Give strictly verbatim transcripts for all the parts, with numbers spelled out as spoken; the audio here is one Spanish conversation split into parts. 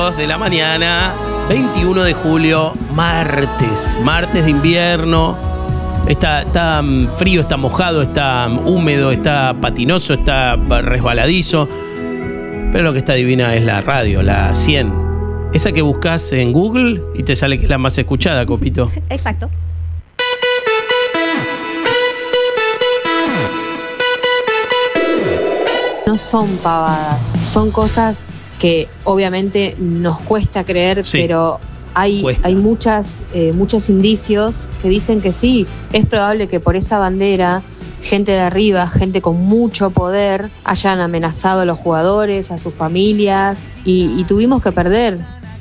De la mañana, veintiuno de julio, martes, martes de invierno. Está, está frío, está mojado, está húmedo, está patinoso, está resbaladizo. Pero lo que está divina es la radio, la cien. Esa que buscas en Google y te sale que es la más escuchada, Copito. Exacto. No son pavadas, son cosas que obviamente nos cuesta creer, sí, pero hay, hay muchas, eh, muchos indicios que dicen que sí, es probable que por esa bandera gente de arriba, gente con mucho poder, hayan amenazado a los jugadores, a sus familias y, y tuvimos que perder.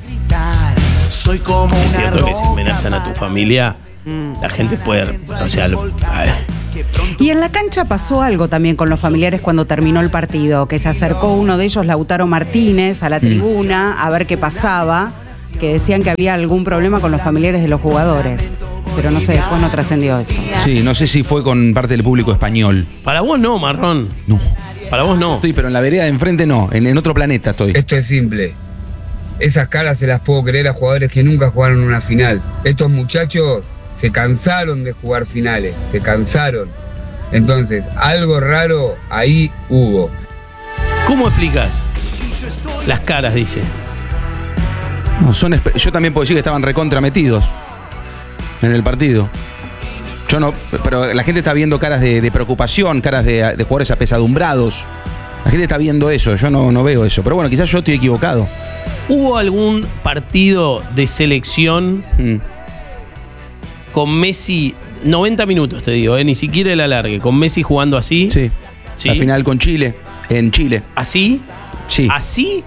Es cierto que si amenazan a tu familia, la gente puede, o sea, lo, y en la cancha pasó algo también con los familiares cuando terminó el partido, que se acercó uno de ellos, Lautaro Martínez, a la tribuna a ver qué pasaba, que decían que había algún problema con los familiares de los jugadores. Pero no sé, después no trascendió eso. Sí, no sé si fue con parte del público español. Para vos no, Marrón. No. Para vos no. Sí, pero en la vereda de enfrente no, en, en otro planeta estoy. Esto es simple. Esas caras se las puedo creer a jugadores que nunca jugaron una final. Estos muchachos se cansaron de jugar finales, se cansaron. Entonces, algo raro ahí hubo. ¿Cómo explicas? Las caras, dice. No, son yo también puedo decir que estaban recontrametidos en el partido. Yo no, pero la gente está viendo caras de, de preocupación, caras de, de jugadores apesadumbrados. La gente está viendo eso, yo no, no veo eso. Pero bueno, quizás yo estoy equivocado. ¿Hubo algún partido de selección mm. con Messi, noventa minutos te digo, eh, ni siquiera el alargue, con Messi jugando así? Sí. ¿Sí? La final con Chile, en Chile. ¿Así? Sí. ¿Así?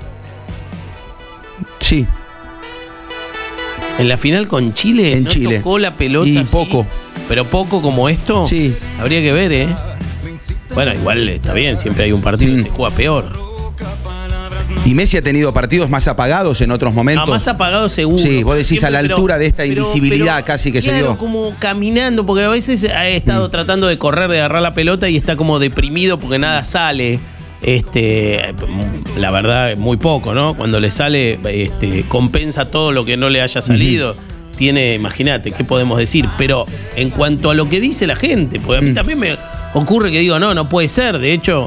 Sí. En la final con Chile, en ¿no Chile. Tocó la pelota y así? poco. Pero poco como esto. Sí. Habría que ver, ¿eh? Bueno, igual está bien, siempre hay un partido mm. que se juega peor. Y Messi ha tenido partidos más apagados en otros momentos. Ah, más apagados seguro. Sí, vos decís siempre, a la altura pero, de esta invisibilidad pero, casi que claro, se dio. Como caminando, porque a veces ha estado mm. tratando de correr, de agarrar la pelota y está como deprimido porque nada sale. Este, la verdad, muy poco, ¿no? Cuando le sale, este, compensa todo lo que no le haya salido. Mm. Tiene, imagínate, ¿qué podemos decir? Pero en cuanto a lo que dice la gente, porque a mí mm. también me ocurre que digo, no, no puede ser. De hecho,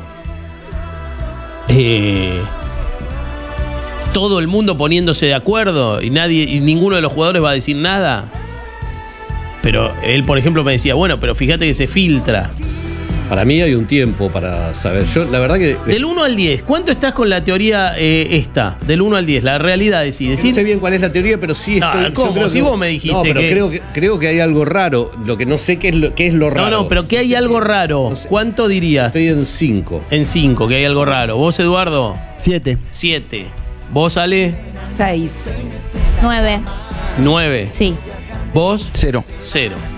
eh, todo el mundo poniéndose de acuerdo y nadie, y ninguno de los jugadores va a decir nada. Pero él, por ejemplo, me decía, bueno, pero fíjate que se filtra. Para mí hay un tiempo para saber. Yo, la verdad que... Del uno al diez, ¿cuánto estás con la teoría eh, esta? Del uno al diez, la realidad de sí. Decir... No sé bien cuál es la teoría, pero sí estoy... No, ¿cómo? Creo si que, vos me dijiste no, pero que... Creo que... Creo que hay algo raro. Lo que no sé qué es lo, qué es lo raro. No, no, pero que hay algo raro. No sé. ¿Cuánto dirías? Estoy en cinco. En cinco, que hay algo raro. ¿Vos, Eduardo? Siete. Siete. ¿Vos, Ale? Seis. Nueve. Nueve. Sí. ¿Vos? Cero. Cero.